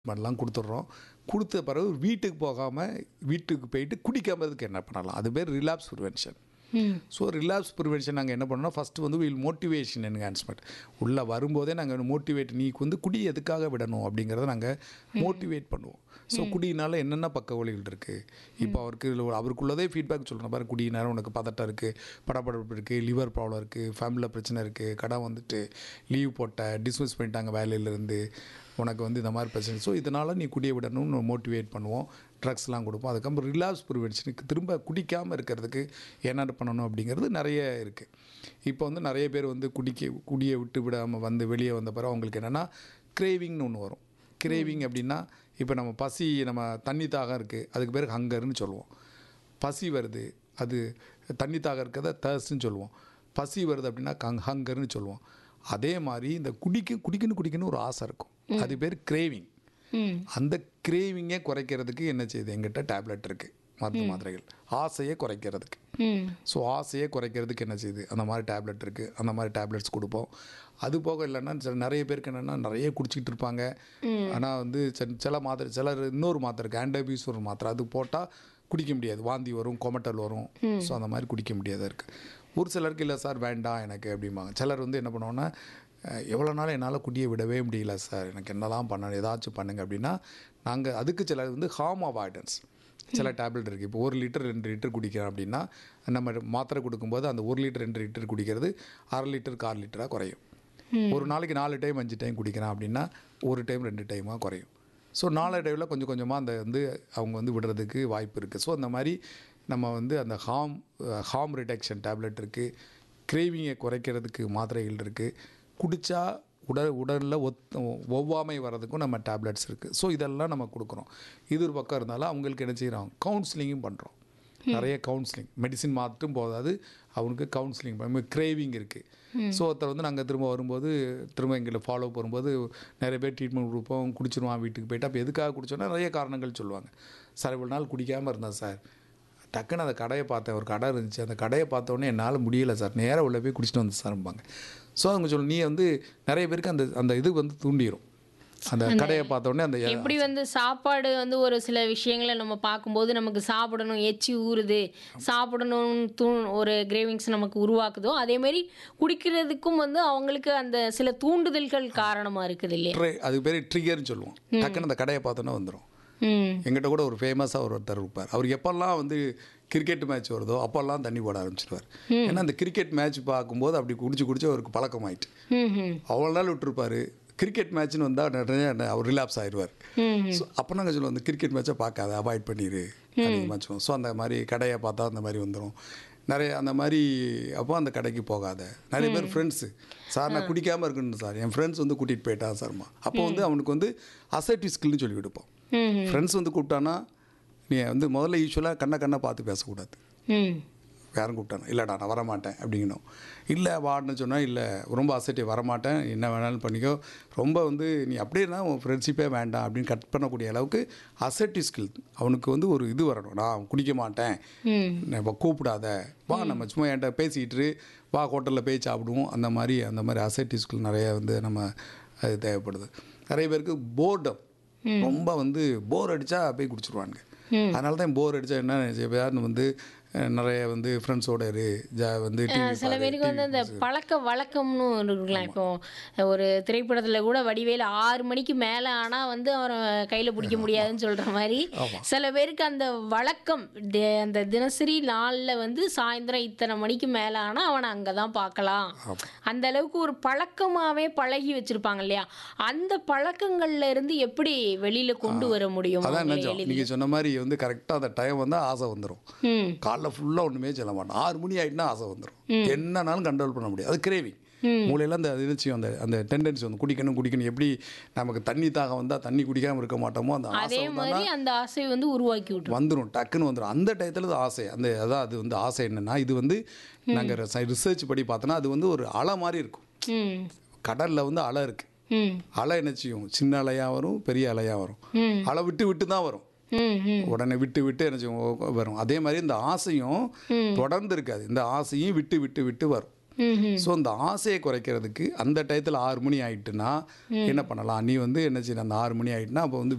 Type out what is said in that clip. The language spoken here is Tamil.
பண்ணலாம் கொடுத்துட்றோம். கொடுத்த பிறகு வீட்டுக்கு போகாமல் வீட்டுக்கு போயிட்டு குடிக்காமதுக்கு என்ன பண்ணலாம்? அது பேர் relapse prevention. So relapse prevention நாங்கள் என்ன பண்ணோம்னா ஃபஸ்ட்டு வந்து வில் மோட்டிவேஷன் என்ஹான்ஸ்மெண்ட். உள்ளே வரும்போதே நாங்கள் மோட்டிவேட் நீ வந்து குடி எதுக்காக விடணும் அப்படிங்கிறத நாங்கள் மோட்டிவேட் பண்ணுவோம். ஸோ குடியினால் என்னென்ன பக்க விளைவுகள் இருக்குது, இப்போ அவருக்குள்ளதே ஃபீட்பேக் சொல்கிறேன் பாரு, குடியினால உனக்கு பதட்டம் இருக்குது, படபடப்பு இருக்குது, லிவர் ப்ராப்ளம் இருக்குது, ஃபேமிலியில் பிரச்சனை இருக்குது, கடன் வந்துட்டு லீவ் போட்ட, டிஸ்மிஸ் பண்ணிட்டாங்க வேலையிலேருந்து, உனக்கு வந்து இந்த மாதிரி பிரச்சனை. ஸோ இதனால் நீ குடியை விடணும்னு மோட்டிவேட் பண்ணுவோம், ட்ரக்ஸ்லாம் கொடுப்போம். அதுக்கப்புறம் ரிலாப்ஸ் ப்ரிவென்ஷனுக்கு திரும்ப குடிக்காமல் இருக்கிறதுக்கு என்ன பண்ணணும் அப்படிங்கிறது நிறைய இருக்குது. இப்போ வந்து நிறைய பேர் வந்து குடியை விட்டு விடாமல் வந்து வெளியே வந்த பிறகு அவங்களுக்கு என்னென்னா கிரேவிங்னு ஒன்று வரும். கிரேவிங் அப்படின்னா இப்போ நம்ம பசி, நம்ம தண்ணி தாகம் இருக்குது, அதுக்கு பேர் ஹங்கர்னு சொல்லுவோம். பசி வருது, அது தண்ணி தாகம் இருக்கிறத தர்ஸ்ட்னு சொல்லுவோம். பசி வருது அப்படின்னா ஹங்கர்னு சொல்லுவோம். அதே மாதிரி இந்த குடிக்கணும் ஒரு ஆசை இருக்கும், அது பேர் கிரேவிங். அந்த கிரேவிங்கை குறைக்கிறதுக்கு என்ன செய்யுது, எங்கிட்ட டேப்லெட் இருக்குது, மருந்து மாத்திரைகள், ஆசையை குறைக்கிறதுக்கு. ஸோ ஆசையை குறைக்கிறதுக்கு என்ன செய்யுது, அந்த மாதிரி டேப்லெட் இருக்குது, அந்த மாதிரி டேப்லெட்ஸ் கொடுப்போம். அது போக இல்லைன்னா நிறைய பேருக்கு என்னென்னா நிறைய குடிச்சிக்கிட்டு இருப்பாங்க. ஆனால் வந்து சிலர் இன்னொரு மாத்திரை இருக்குது, ஆன்டாபியூஸ் ஒரு மாத்திரை, அது போட்டால் குடிக்க முடியாது, வாந்தி வரும், கொமட்டல் வரும். ஸோ அந்த மாதிரி குடிக்க முடியாத இருக்குது. ஒரு சிலருக்கு இல்லை சார் வேண்டாம் எனக்கு அப்படிம்பாங்க. சிலர் வந்து என்ன பண்ணுவோன்னா, எவ்வளோ நாள் என்னால் குடியை விடவே முடியல சார், எனக்கு என்னதான் பண்ணணும், ஏதாச்சும் பண்ணுங்க அப்படின்னா நாங்கள் அதுக்கு சிலர் வந்து ஹார்ம் அவாய்டன்ஸ் சில டேப்லெட் இருக்குது. இப்போ 1 லிட்டர் 2 லிட்டர் குடிக்கிறோம் அப்படின்னா நம்ம மாத்திரை கொடுக்கும்போது அந்த 1 லிட்டர் 2 லிட்டர் குடிக்கிறது 1/2 லிட்டருக்கு 1/4 லிட்டராக குறையும். ஒரு நாளைக்கு 4 டைம் 5 டைம் குடிக்கிறான் அப்படின்னா 1 டைம் 2 டைமாக குறையும். ஸோ 4 டைமில் கொஞ்சம் கொஞ்சமாக அந்த வந்து அவங்க வந்து விடுறதுக்கு வாய்ப்பு இருக்குது. ஸோ அந்த மாதிரி நம்ம வந்து அந்த ஹார்ம் ரிடக்ஷன் டேப்லெட் இருக்குது, கிரேவிங்கை குறைக்கிறதுக்கு மாத்திரைகள் இருக்குது, குடித்தா உடலில் ஒவ்வாமை வர்றதுக்கும் நம்ம டேப்லெட்ஸ் இருக்குது. ஸோ இதெல்லாம் நம்ம கொடுக்குறோம். இது ஒரு பக்கம் இருந்தாலும் அவங்களுக்கு என்ன செய்கிறோம், கவுன்சிலிங்கும் பண்ணுறோம். நிறைய கவுன்சிலிங், மெடிசின் மாற்றும் போதாது அவனுக்கு கவுன்சிலிங் பண்ண கிரேவிங் இருக்குது. ஸோ ஒருத்தர் வந்து நாங்கள் திரும்ப வரும்போது திரும்ப எங்களை ஃபாலோ பண்ணும்போது நிறைய பேர் ட்ரீட்மெண்ட் கொடுப்போம், குடிச்சிடுவான் வீட்டுக்கு போய்ட்டு. அப்போ எதுக்காக குடிச்சோன்னா நிறைய காரணங்கள் சொல்லுவாங்க. சார் இவ்வளோ நாள் குடிக்காமல் இருந்தேன் சார், டக்குன்னு அந்த கடையை பார்த்தேன், ஒரு கடை இருந்துச்சு, அந்த கடையை பார்த்தோன்னே என்னால் முடியலை சார், நேராக உள்ளே போய் குடிச்சிட்டு வந்து சார்பாங்க. ஸோ அவங்க நீ வந்து நிறைய பேருக்கு அந்த இது வந்து தூண்டிடும், அந்த கடையை பார்த்தோன்னே. அந்த எப்படி வந்து சாப்பாடு வந்து ஒரு சில விஷயங்களை நம்ம பார்க்கும்போது நமக்கு சாப்பிடணும், எச்சி ஊறுது, சாப்பிடணும்னு ஒரு கிரேவிங்ஸ் நமக்கு உருவாக்குதோ, அதேமாரி குடிக்கிறதுக்கும் வந்து அவங்களுக்கு அந்த சில தூண்டுதல்கள் காரணமாக இருக்குது இல்லையா? அது பேர் ட்ரிகர்னு சொல்லுவோம். டக்குன்னு அந்த கடையை பார்த்தோன்னே வந்துடும். எங்கிட்ட கூட ஒரு ஃபேமஸாக ஒருத்தர் இருப்பார். அவர் எப்போல்லாம் வந்து கிரிக்கெட் மேட்ச் வருதோ அப்போல்லாம் தண்ணி போட ஆரம்பிச்சிடுவார். ஏன்னா அந்த கிரிக்கெட் மேட்ச் பார்க்கும்போது அப்படி குடிச்சு அவருக்கு பழக்கமாயிட்டு அவ்வளோ நாள் விட்டுருப்பார். கிரிக்கெட் மேட்ச்னு வந்தால் நிறைய அவர் ரிலாப்ஸ் ஆயிடுவார். ஸோ அப்போ நாங்கள் சொல்லுவோம், அந்த கிரிக்கெட் மேட்சை பார்க்காத, அவாய்ட் பண்ணிடு அதிகமாக சொல்லுவோம். ஸோ அந்த மாதிரி கடையை பார்த்தா அந்த மாதிரி வந்துடும் நிறைய அந்த மாதிரி. அப்போ அந்த கடைக்கு போகாத. நிறைய பேர் ஃப்ரெண்ட்ஸு, சார் நான் குடிக்காமல் இருக்கணும் சார், என் ஃப்ரெண்ட்ஸ் வந்து கூட்டிகிட்டு போயிட்டான் சார்மா. அப்போ வந்து அவனுக்கு வந்து அசர்ட்டிவ் ஸ்கில்னு சொல்லி கொடுப்போம். ஃப்ரெண்ட்ஸ் வந்து கூப்பிட்டானா நீ வந்து முதல்ல யூஸ்வலாக கண்ணை பார்த்து பேசக்கூடாது. யாரும் கூப்பிட்டானா இல்லைடா நான் வரமாட்டேன் அப்படிங்கணும். இல்லை வான்னு சொன்னால் இல்லை ரொம்ப அசர்ட்டிவ், வரமாட்டேன், என்ன வேணாலும் பண்ணிக்கோ, ரொம்ப வந்து நீ அப்படின்னா உன் ஃப்ரெண்ட்ஷிப்பே வேண்டாம் அப்படின்னு கட் பண்ணக்கூடிய அளவுக்கு அசர்ட்டிவ் ஸ்கில் அவனுக்கு வந்து ஒரு இது வரணும். நான் குடிக்க மாட்டேன், இப்போ கூப்பிடாத, வா நம்ம சும்மா என்கிட்ட பேசிக்கிட்டு வா ஹோட்டலில் போய் சாப்பிடுவோம். அந்த மாதிரி அசர்ட்டிவ் ஸ்கில் நிறைய வந்து நம்ம அது தேவைப்படுது. நிறைய பேருக்கு போர்டம், ரொம்ப வந்து போர் அடித்தா போய் குடிச்சிடுவாங்க. அதனால தான் போர் அடித்தா என்ன யாருன்னு வந்து நிறைய வந்து ஃப்ரெண்ட்ஸோட வந்து சில பேருக்கு வந்து அந்த பழக்க வழக்கம்னு இருக்கலாம். இப்போ ஒரு திரைப்படத்தில் கூட வடிவேலு 6 மணிக்கு மேலே ஆனால் வந்து அவரை கையில் பிடிக்க முடியாதுன்னு சொல்கிற மாதிரி சில பேருக்கு அந்த வழக்கம், அந்த தினசரி நாளில் வந்து சாயந்தரம் இத்தனை மணிக்கு மேலே ஆனால் அவனை அங்கே தான் பார்க்கலாம், அந்த அளவுக்கு ஒரு பழக்கமாகவே பழகி வச்சுருப்பாங்க இல்லையா? அந்த பழக்கங்கள்ல இருந்து எப்படி வெளியில் கொண்டு வர முடியும்? அதான் நீங்கள் சொன்ன மாதிரி வந்து கரெக்டாக அந்த டைம் வந்தால் ஆசை வந்துடும். ஃபுல்லாக ஒன்றுமே சொல்ல மாட்டோம், 6 மணி ஆகிட்டுனா ஆசை வந்துடும், என்னன்னாலும் கண்ட்ரோல் பண்ண முடியாது. அது கிரேவிங் மூளையில் அந்த எதிர்ச்சியும் அந்த டெண்டன்சி வந்து குடிக்கணும். எப்படி நமக்கு தண்ணி தாகம் வந்தால் தண்ணி குடிக்காமல் இருக்க மாட்டோமோ அந்த அதே மாதிரி அந்த ஆசை வந்து உருவாக்கி விட்டு வந்துடும், டக்குன்னு வந்துடும். அந்த டயத்தில் ஆசை அதான் அது வந்து ஆசை என்னென்னா, இது வந்து நாங்கள் ரிசர்ச் படி பார்த்தோன்னா அது வந்து ஒரு அலை மாதிரி இருக்கும். கடலில் வந்து அலை இருக்குது, அலை என்ன செய்யும், சின்ன அலையாக வரும், பெரிய அலையாக வரும், அலை விட்டு தான் வரும், உடனே விட்டு என்ன வரும். அதே மாதிரி இந்த ஆசையும் தொடர்ந்து இருக்காது, இந்த ஆசையும் விட்டு வரும். ஸோ இந்த ஆசையை குறைக்கிறதுக்கு அந்த டயத்தில் 6 மணி ஆகிட்டுனா என்ன பண்ணலாம், நீ வந்து என்ன செய்யணும், அந்த 6 மணி ஆகிட்டுனா அப்போ வந்து